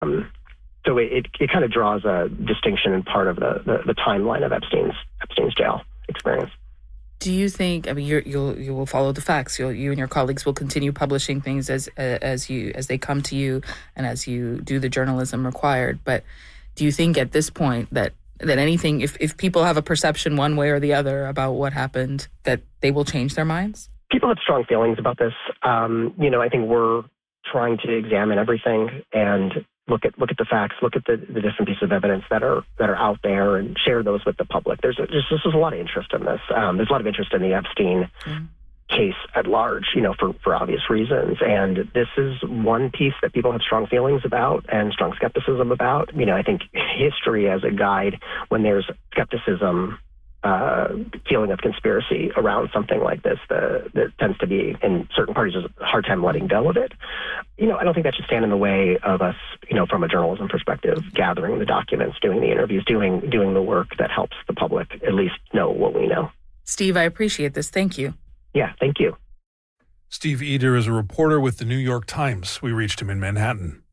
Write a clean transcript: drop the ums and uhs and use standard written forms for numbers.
So it kind of draws a distinction in part of the timeline of Epstein's jail experience. Do you think? I mean, you will follow the facts. You and your colleagues will continue publishing things as they come to you and as you do the journalism required. But do you think at this point that anything, if people have a perception one way or the other about what happened, that they will change their minds? People have strong feelings about this. I think we're trying to examine everything and look at the facts, look at the different pieces of evidence that are out there, and share those with the public. There's a lot of interest in this. There's a lot of interest in the Epstein case at large, for obvious reasons. And this is one piece that people have strong feelings about and strong skepticism about. I think history as a guide, when there's skepticism, feeling of conspiracy around something like this, that tends to be, in certain parties, a hard time letting go of it. I don't think that should stand in the way of us, from a journalism perspective, gathering the documents, doing the interviews, doing the work that helps the public at least know what we know. Steve, I appreciate this. Thank you. Yeah, thank you. Steve Eder is a reporter with the New York Times. We reached him in Manhattan.